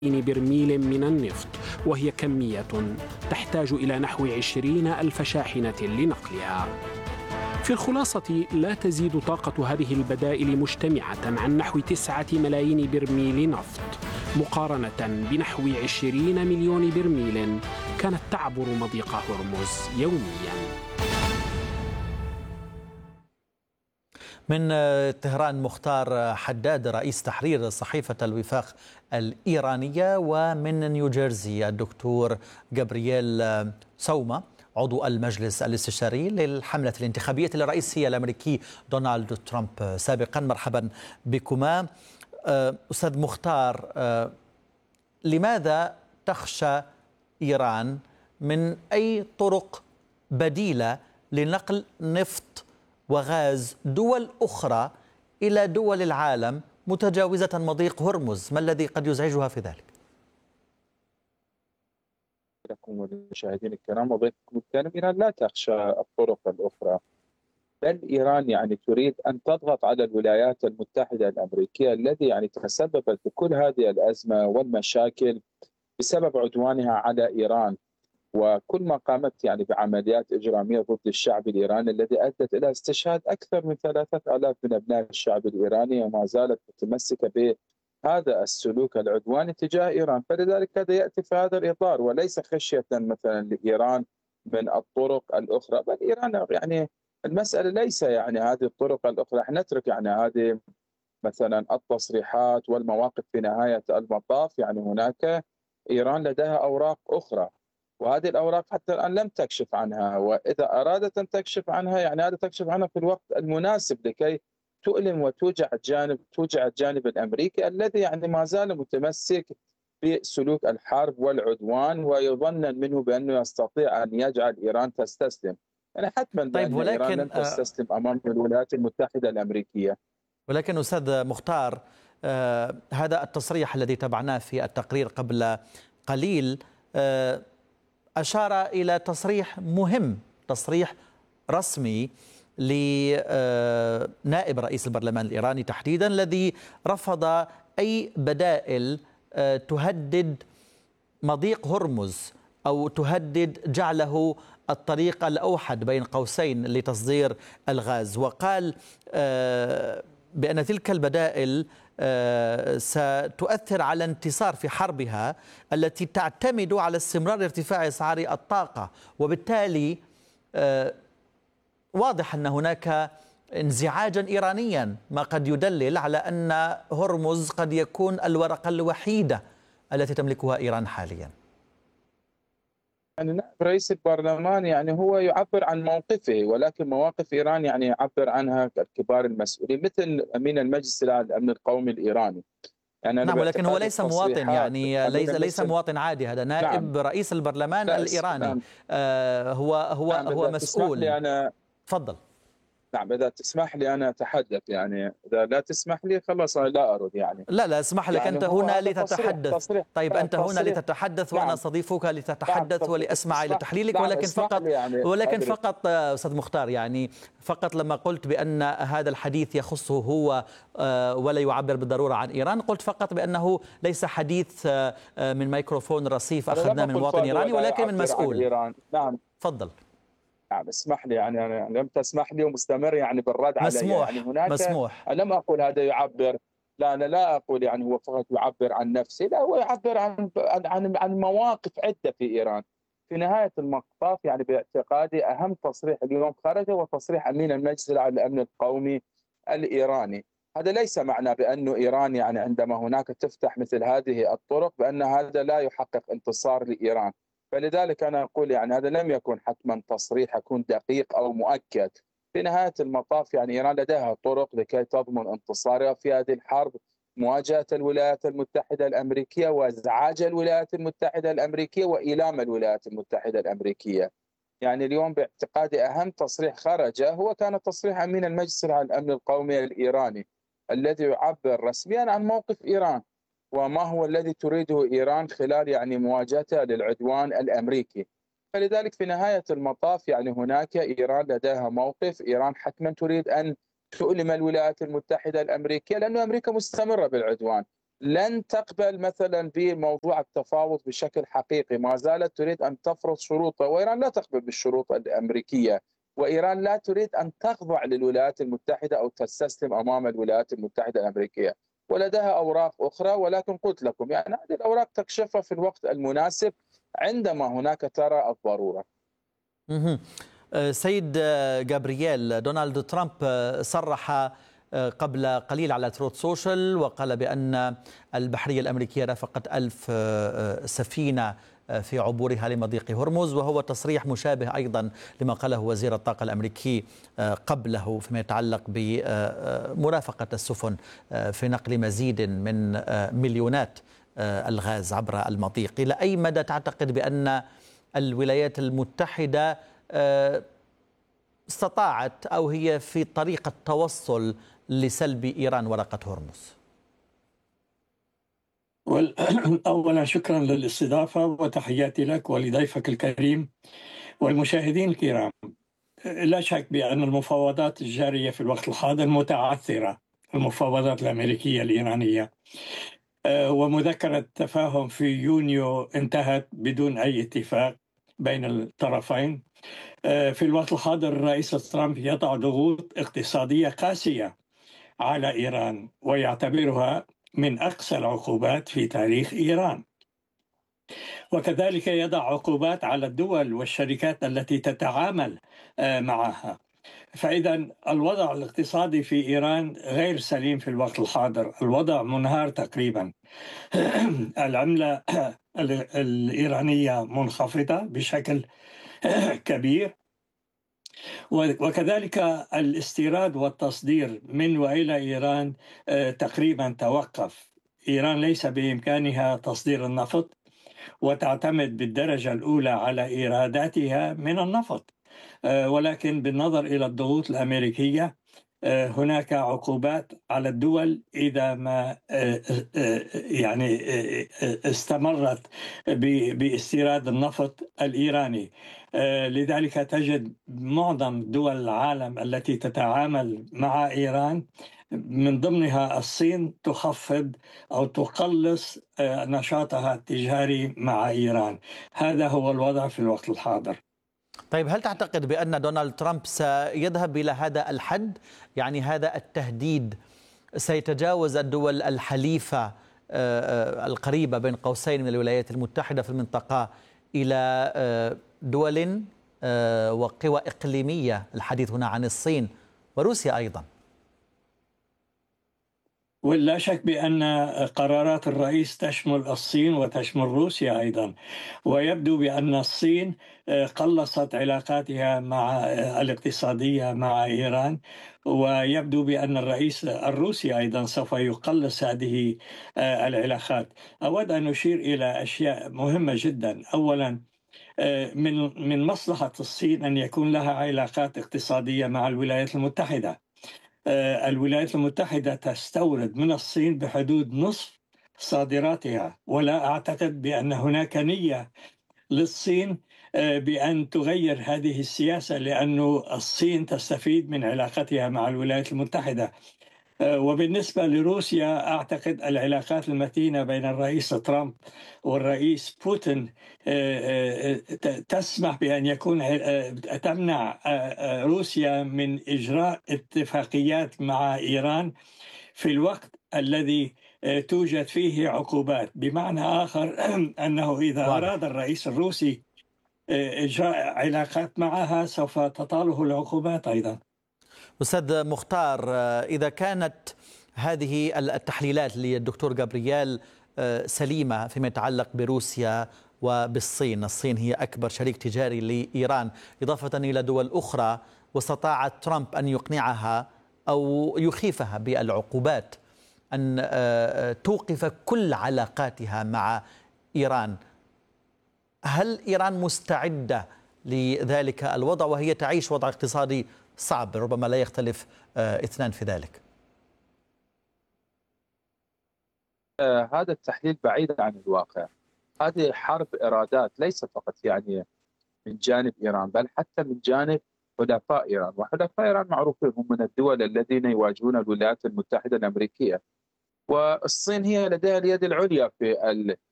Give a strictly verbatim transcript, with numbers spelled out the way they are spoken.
برميل من النفط، وهي كمية تحتاج إلى نحو عشرين ألف شاحنة لنقلها. في الخلاصة لا تزيد طاقة هذه البدائل مجتمعة عن نحو تسعة ملايين برميل نفط، مقارنة بنحو عشرين مليون برميل كانت تعبر مضيق هرمز يومياً. من طهران مختار حداد رئيس تحرير صحيفة الوفاق الإيرانية، ومن نيوجيرسي الدكتور جابرييل سوما عضو المجلس الاستشاري للحملة الانتخابية للرئيس الأمريكي دونالد ترامب سابقا. مرحبا بكما. أستاذ مختار، لماذا تخشى إيران من أي طرق بديلة لنقل نفط وغاز دول أخرى إلى دول العالم متجاوزة مضيق هرمز؟ ما الذي قد يزعجها في ذلك؟ لكم والمشاهدين الكرام وبينكم الكرام، إيران لا تخشى الطرق الأخرى، بل إيران يعني تريد أن تضغط على الولايات المتحدة الأمريكية الذي يعني تسببت بكل هذه الأزمة والمشاكل بسبب عدوانها على إيران، وكل ما قامت يعني بعمليات إجرامية ضد الشعب الإيراني الذي أدت إلى استشهاد أكثر من ثلاثة آلاف من أبناء الشعب الإيراني، وما زالت متمسكة بهذا السلوك العدواني تجاه إيران. فلذلك هذا يأتي في هذا الإطار، وليس خشية مثلا لإيران من الطرق الأخرى، بل إيران يعني المسألة ليس يعني هذه الطرق الأخرى، احنا نترك يعني هذه مثلا التصريحات والمواقف. في نهاية المطاف يعني هناك إيران لديها أوراق أخرى، وهذه الأوراق حتى الآن لم تكشف عنها، وإذا أرادت أن تكشف عنها يعني هذا تكشف عنها في الوقت المناسب لكي تؤلم وتوجع الجانب توجع الجانب الأمريكي الذي يعني ما زال متمسك بسلوك الحرب والعدوان، ويظن منه بأنه يستطيع أن يجعل إيران تستسلم. يعني حتما طيب، بأن ولكن إيران لن تستسلم أمام الولايات المتحدة الأمريكية. ولكن أستاذ مختار، آه هذا التصريح الذي تابعناه في التقرير قبل قليل آه أشار إلى تصريح مهم، تصريح رسمي لنائب رئيس البرلمان الإيراني تحديدا، الذي رفض أي بدائل تهدد مضيق هرمز أو تهدد جعله الطريق الأوحد بين قوسين لتصدير الغاز، وقال بأن تلك البدائل ستؤثر على انتصار في حربها التي تعتمد على استمرار ارتفاع أسعار الطاقة، وبالتالي واضح أن هناك انزعاجا إيرانيا، ما قد يدلل على أن هرمز قد يكون الورقة الوحيدة التي تملكها إيران حاليا. يعني رئيس البرلمان يعني هو يعبر عن موقفه، ولكن مواقف إيران يعني يعبر عنها كبار المسؤولين مثل أمين المجلس الأعلى للأمن القومي الإيراني. يعني نعم، ولكن هو ليس مواطن، يعني ليس ليس مواطن عادي، هذا نائب نعم. رئيس البرلمان الإيراني. نعم. آه هو هو نعم. هو مسؤول. أنا تفضل. نعم، إذا تسمح لي أنا أتحدث، يعني إذا لا تسمح لي خلاص أنا لا أرد. يعني لا لا اسمح لك، يعني أنت هنا لتتحدث. تصريح. طيب أنت هنا لتتحدث، وأنا نعم. صديقك لتتحدث نعم. ولأسمع إلى تحليلك. نعم. ولكن فقط يعني ولكن أدري. فقط أستاذ مختار، يعني فقط لما قلت بأن هذا الحديث يخصه هو ولا يعبر بالضرورة عن إيران، قلت فقط بأنه ليس حديث من ميكروفون رصيف أخذناه من مواطن إيراني ولكن من مسؤول. نعم تفضل. نعم اسمح لي، يعني أنا لم تسمح لي ومستمر يعني بالرد علي. مسموح. يعني هناك مسموح. أنا لم أقول هذا يعبر، لا أنا لا أقول يعني هو فقط يعبر عن نفسه، لا هو يعبر عن عن عن مواقف عدة في إيران. في نهاية المطاف يعني باعتقادي أهم تصريح اليوم خرج هو تصريح أمين المجلس الأعلى للأمن القومي الإيراني. هذا ليس معنى بأنه إيران يعني عندما هناك تفتح مثل هذه الطرق بأن هذا لا يحقق انتصار لإيران. فلذلك أنا أقول يعني هذا لم يكن حتما تصريح يكون دقيق أو مؤكد. في نهاية المطاف يعني إيران لديها طرق لكي تضمن انتصارها في هذه الحرب، مواجهة الولايات المتحدة الأمريكية وازعاج الولايات المتحدة الأمريكية وإيلام الولايات المتحدة الأمريكية. يعني اليوم باعتقادي أهم تصريح خرج هو كان تصريح أمين المجلس الأعلى للأمن القومي الإيراني الذي يعبر رسميا عن موقف إيران وما هو الذي تريده إيران خلال يعني مواجهتها للعدوان الأمريكي. فلذلك في نهاية المطاف يعني هناك إيران لديها موقف، إيران حتما تريد أن تؤلم الولايات المتحدة الأمريكية لأن أمريكا مستمرة بالعدوان. لن تقبل مثلا بموضوع التفاوض بشكل حقيقي، ما زالت تريد أن تفرض شروطها، وإيران لا تقبل بالشروط الأمريكية، وإيران لا تريد أن تخضع للولايات المتحدة أو تستسلم أمام الولايات المتحدة الأمريكية، ولديها أوراق أخرى. ولكن قلت لكم يعني هذه الأوراق تكشفها في الوقت المناسب عندما هناك ترى الضرورة. سيد جابرييل، دونالد ترامب صرح قبل قليل على تروت سوشيال وقال بأن البحرية الأمريكية رافقت ألف سفينة في عبورها لمضيق هرمز، وهو تصريح مشابه أيضا لما قاله وزير الطاقة الأمريكي قبله فيما يتعلق بمرافقة السفن في نقل مزيد من مليونات الغاز عبر المضيق. إلى أي مدى تعتقد بأن الولايات المتحدة استطاعت أو هي في طريق التوصل لسلب إيران ورقة هرمز؟ أولا شكرا للاستضافة وتحياتي لك ولضيفك الكريم والمشاهدين الكرام. لا شك بأن المفاوضات الجارية في الوقت الحاضر متعثرة، المفاوضات الأمريكية الإيرانية، ومذكرة تفاهم في يونيو انتهت بدون أي اتفاق بين الطرفين. في الوقت الحاضر الرئيس ترامب يضع ضغوط اقتصادية قاسية على إيران ويعتبرها من أقسى العقوبات في تاريخ إيران، وكذلك يضع عقوبات على الدول والشركات التي تتعامل معها. فإذا الوضع الاقتصادي في إيران غير سليم في الوقت الحاضر، الوضع منهار تقريبا. العملة الإيرانية منخفضة بشكل كبير، وكذلك الاستيراد والتصدير من وإلى إيران تقريبا توقف. إيران ليس بإمكانها تصدير النفط وتعتمد بالدرجة الأولى على إيراداتها من النفط، ولكن بالنظر إلى الضغوط الأمريكية هناك عقوبات على الدول إذا ما يعني استمرت باستيراد النفط الإيراني. لذلك تجد معظم دول العالم التي تتعامل مع إيران من ضمنها الصين تخفض أو تقلص نشاطها التجاري مع إيران. هذا هو الوضع في الوقت الحاضر. طيب، هل تعتقد بأن دونالد ترامب سيذهب إلى هذا الحد؟ يعني هذا التهديد سيتجاوز الدول الحليفة القريبة بين قوسين من الولايات المتحدة في المنطقة إلى دول وقوى إقليمية، الحديث هنا عن الصين وروسيا أيضا؟ ولا شك بأن قرارات الرئيس تشمل الصين وتشمل روسيا أيضا، ويبدو بأن الصين قلصت علاقاتها مع الاقتصادية مع إيران، ويبدو بأن الرئيس الروسي أيضا سوف يقلص هذه العلاقات. أود أن أشير إلى أشياء مهمة جدا. أولا، من من مصلحة الصين أن يكون لها علاقات اقتصادية مع الولايات المتحدة. الولايات المتحدة تستورد من الصين بحدود نصف صادراتها، ولا أعتقد بأن هناك نية للصين بأن تغير هذه السياسة، لأن الصين تستفيد من علاقتها مع الولايات المتحدة. وبالنسبة لروسيا، أعتقد العلاقات المتينة بين الرئيس ترامب والرئيس بوتين تسمح بأن يكون تمنع روسيا من إجراء اتفاقيات مع إيران في الوقت الذي توجد فيه عقوبات. بمعنى آخر أنه إذا أراد الرئيس الروسي إجراء علاقات معها سوف تطاله العقوبات أيضا. أستاذ مختار، إذا كانت هذه التحليلات للدكتور جابرييل سليمة فيما يتعلق بروسيا وبالصين، الصين هي أكبر شريك تجاري لإيران إضافة إلى دول أخرى، واستطاع ترامب أن يقنعها أو يخيفها بالعقوبات أن توقف كل علاقاتها مع إيران، هل إيران مستعدة لذلك الوضع وهي تعيش وضع اقتصادي صعب ربما لا يختلف اثنان في ذلك؟ آه هذا التحليل بعيد عن الواقع. هذه حرب إرادات، ليس فقط يعني من جانب إيران بل حتى من جانب حلفاء إيران، وحلفاء إيران معروفين هم من الدول الذين يواجهون الولايات المتحدة الأمريكية. والصين هي لديها اليد العليا في